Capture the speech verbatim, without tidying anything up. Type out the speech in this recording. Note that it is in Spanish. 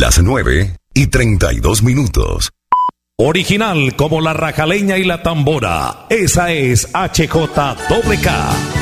Las nueve y treinta y dos minutos. Original como la rajaleña y la tambora. Esa es H J K K.